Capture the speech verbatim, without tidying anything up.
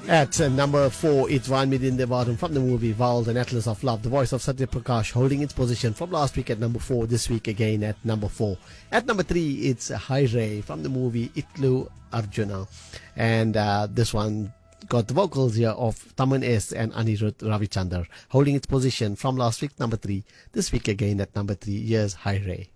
At uh, number four, it's One Million Devarim from the movie Val, an Atlas of Love, the voice of Satya Prakash, holding its position from last week at number four, this week again at number four. At number three, it's High Ray from the movie Itlu Arjuna, and uh, this one got the vocals here of Taman S and Anirudh Ravichandar, holding its position from last week number three, this week again at number three. Here's High Ray.